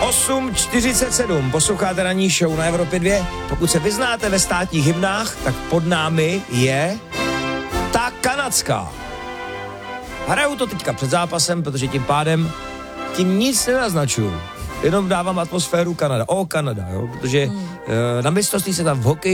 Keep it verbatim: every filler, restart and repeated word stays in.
osm čtyřicet sedm, posloucháte ranní show na Evropě dva. Pokud se vyznáte ve státních hymnách, tak pod námi je ta kanadská. Hraju to teďka před zápasem, protože tím pádem tím nic nenaznačuju. Jenom dávám atmosféru Kanada. O, Kanada, jo, protože hmm. e, na mistrovství se tam v hokeji